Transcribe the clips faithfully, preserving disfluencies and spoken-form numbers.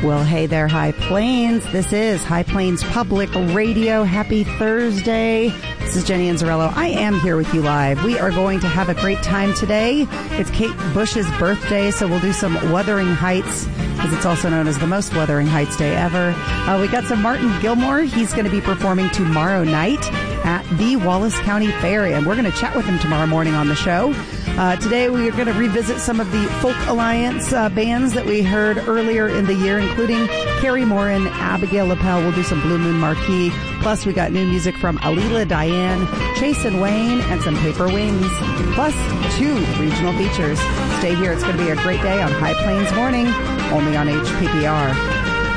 Well, hey there, High Plains. This is High Plains Public Radio. Happy Thursday. This is Jenny Anzarello. I am here with you live. We are going to have a great time today. It's Kate Bush's birthday, so we'll do some Wuthering Heights, as it's also known as the most Wuthering Heights day ever. Uh, we got some Martin Gilmore. He's going to be performing tomorrow night at the Wallace County Fair, and we're going to chat with him tomorrow morning on the show. Uh, today we are going to revisit some of the Folk Alliance uh, bands that we heard earlier in the year, including Carrie Morin, Abigail Lapel. We'll do some Blue Moon Marquee. Plus, we got new music from Alila Diane, Chase and Wayne, and some Paper Wings. Plus, two regional features. Stay here. It's going to be a great day on High Plains Morning, only on H P P R.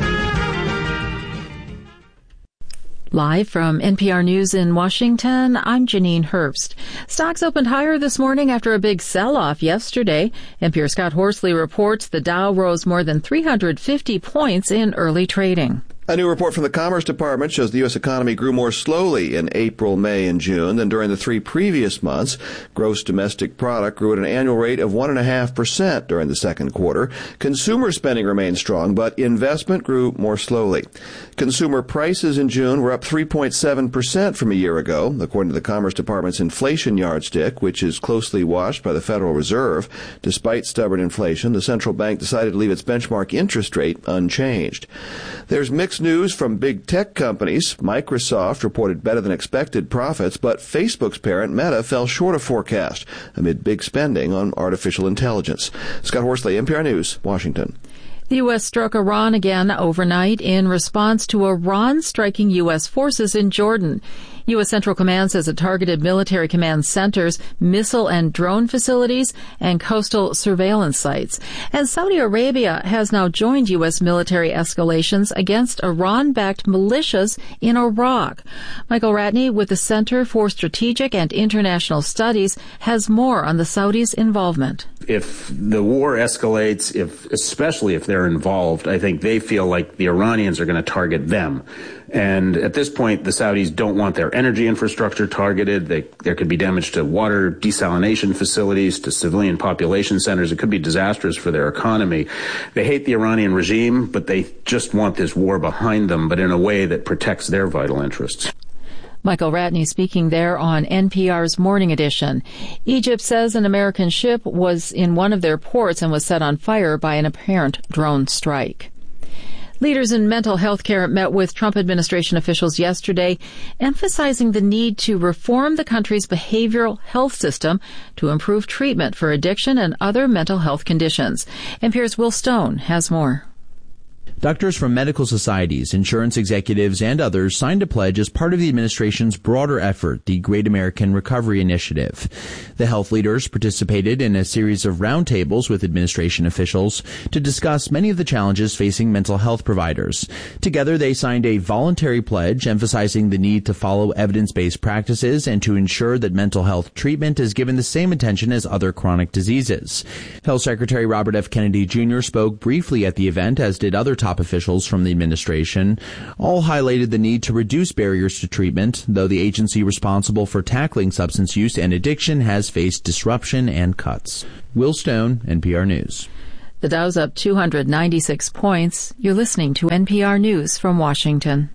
Live from N P R News in Washington, I'm Janine Herbst. Stocks opened higher this morning after a big sell-off yesterday. N P R's Scott Horsley reports the Dow rose more than three hundred fifty points in early trading. A new report from the Commerce Department shows the U S economy grew more slowly in April, May, and June than during the three previous months. Gross domestic product grew at an annual rate of one point five percent during the second quarter. Consumer spending remained strong, but investment grew more slowly. Consumer prices in June were up three point seven percent from a year ago, according to the Commerce Department's inflation yardstick, which is closely watched by the Federal Reserve. Despite stubborn inflation, the central bank decided to leave its benchmark interest rate unchanged. There's mixed news from big tech companies. Microsoft reported better than expected profits, but Facebook's parent, Meta, fell short of forecast amid big spending on artificial intelligence. Scott Horsley, N P R News, Washington. The U S struck Iran again overnight in response to Iran striking U S forces in Jordan. U S Central Command says it targeted military command centers, missile and drone facilities, and coastal surveillance sites. And Saudi Arabia has now joined U S military escalations against Iran-backed militias in Iraq. Michael Ratney with the Center for Strategic and International Studies has more on the Saudis' involvement. If the war escalates, if especially if they're involved, I think they feel like the Iranians are going to target them. And at this point, the Saudis don't want their energy infrastructure targeted. They, there could be damage to water desalination facilities, to civilian population centers. It could be disastrous for their economy. They hate the Iranian regime, but they just want this war behind them, but in a way that protects their vital interests. Michael Ratney speaking there on N P R's Morning Edition. Egypt says an American ship was in one of their ports and was set on fire by an apparent drone strike. Leaders in mental health care met with Trump administration officials yesterday, emphasizing the need to reform the country's behavioral health system to improve treatment for addiction and other mental health conditions. N P R's Will Stone has more. Doctors from medical societies, insurance executives, and others signed a pledge as part of the administration's broader effort, the Great American Recovery Initiative. The health leaders participated in a series of roundtables with administration officials to discuss many of the challenges facing mental health providers. Together, they signed a voluntary pledge emphasizing the need to follow evidence-based practices and to ensure that mental health treatment is given the same attention as other chronic diseases. Health Secretary Robert F. Kennedy Junior spoke briefly at the event, as did other top officials from the administration. All highlighted the need to reduce barriers to treatment, though the agency responsible for tackling substance use and addiction has faced disruption and cuts. Will Stone, N P R News. The Dow's up two hundred ninety-six points. You're listening to N P R News from Washington.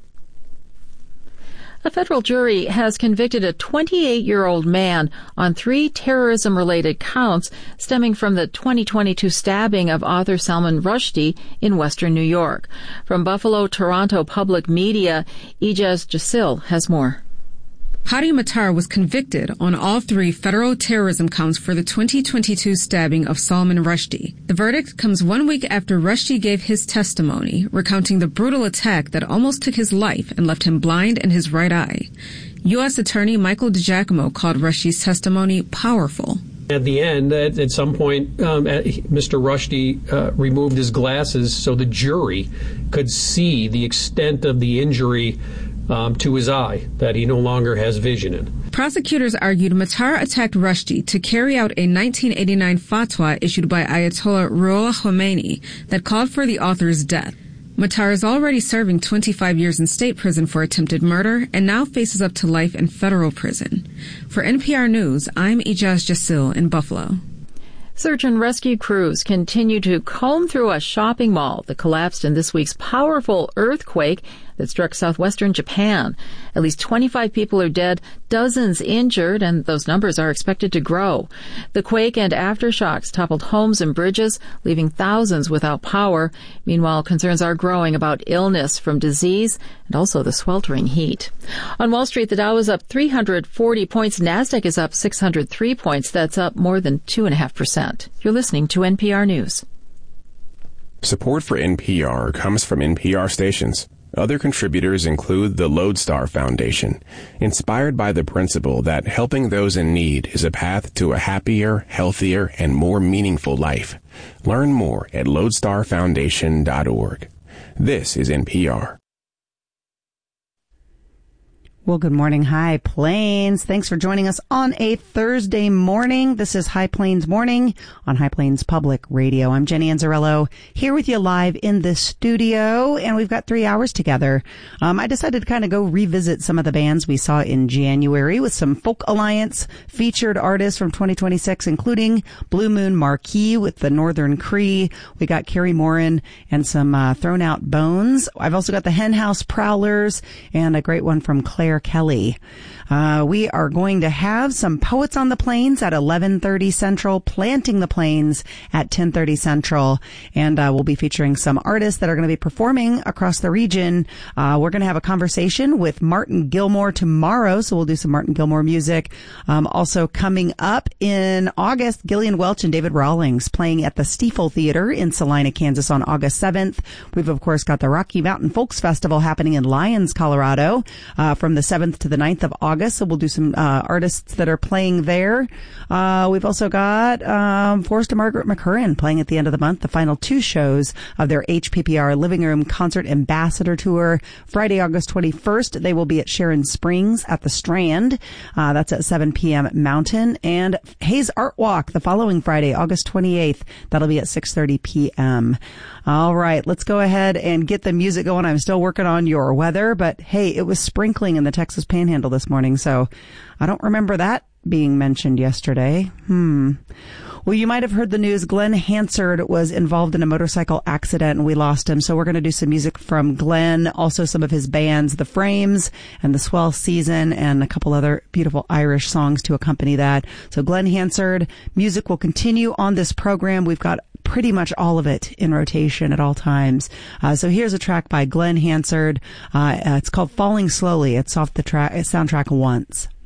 A federal jury has convicted a twenty-eight-year-old man on three terrorism-related counts stemming from the twenty twenty-two stabbing of author Salman Rushdie in western New York. From Buffalo, Toronto Public Media, Ijaz Jasil has more. Hadi Matar was convicted on all three federal terrorism counts for the twenty twenty-two stabbing of Salman Rushdie. The verdict comes one week after Rushdie gave his testimony, recounting the brutal attack that almost took his life and left him blind in his right eye. U S Attorney Michael DiGiacomo called Rushdie's testimony powerful. At the end, at, at some point, um, Mister Rushdie uh, removed his glasses so the jury could see the extent of the injury Um, to his eye, that he no longer has vision in. Prosecutors argued Matar attacked Rushdie to carry out a nineteen eighty-nine fatwa issued by Ayatollah Ruhollah Khomeini that called for the author's death. Matar is already serving twenty-five years in state prison for attempted murder and now faces up to life in federal prison. For N P R News, I'm Ijaz Jasil in Buffalo. Search and rescue crews continue to comb through a shopping mall that collapsed in this week's powerful earthquake that struck southwestern Japan. At least twenty-five people are dead, dozens injured, and those numbers are expected to grow. The quake and aftershocks toppled homes and bridges, leaving thousands without power. Meanwhile, concerns are growing about illness from disease and also the sweltering heat. On Wall Street, the Dow is up three hundred forty points. NASDAQ is up six hundred three points. That's up more than two point five percent. You're listening to N P R News. Support for N P R comes from N P R stations. Other contributors include the Lodestar Foundation, inspired by the principle that helping those in need is a path to a happier, healthier, and more meaningful life. Learn more at lodestar foundation dot org. This is N P R. Well, good morning, High Plains. Thanks for joining us on a Thursday morning. This is High Plains Morning on High Plains Public Radio. I'm Jenny Anzarello here with you live in the studio, and we've got three hours together. Um, I decided to kind of go revisit some of the bands we saw in January with some Folk Alliance featured artists from twenty twenty-six, including Blue Moon Marquee with the Northern Cree. We got Carrie Morin and some uh, Thrown Out Bones. I've also got the Hen House Prowlers and a great one from Claire Kelly. Uh, we are going to have some Poets on the Plains at eleven thirty Central, Planting the Plains at ten thirty Central, and uh, we'll be featuring some artists that are going to be performing across the region. Uh, we're going to have a conversation with Martin Gilmore tomorrow, so we'll do some Martin Gilmore music. Um, also coming up in August, Gillian Welch and David Rawlings playing at the Stiefel Theater in Salina, Kansas on August seventh. We've, of course, got the Rocky Mountain Folks Festival happening in Lyons, Colorado, uh, from the seventh to the ninth of August. So we'll do some uh, artists that are playing there. Uh, we've also got um, Forrest and Margaret McCurran playing at the end of the month, the final two shows of their H P P R Living Room Concert Ambassador Tour. Friday, August twenty-first, they will be at Sharon Springs at the Strand. Uh, that's at seven p.m. Mountain. And Hayes Art Walk the following Friday, August twenty-eighth. That'll be at six thirty p.m. All right, let's go ahead and get the music going. I'm still working on your weather, but hey, it was sprinkling in the Texas Panhandle this morning, so I don't remember that being mentioned yesterday. Hmm. Well, you might have heard the news. Glenn Hansard was involved in a motorcycle accident and we lost him. So we're going to do some music from Glenn, also some of his bands, The Frames and The Swell Season, and a couple other beautiful Irish songs to accompany that. So Glenn Hansard, music will continue on this program. We've got pretty much all of it in rotation at all times. Uh, so here's a track by Glenn Hansard. Uh, uh, it's called Falling Slowly. It's off the track, soundtrack Once.